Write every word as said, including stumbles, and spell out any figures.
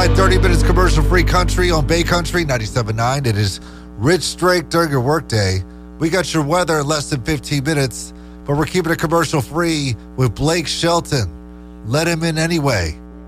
nine, thirty minutes commercial-free country on Bay Country ninety-seven point nine. It is Rich Strake during your workday. We got your weather in less than fifteen minutes, but we're keeping it commercial-free with Blake Shelton. Let him in anyway.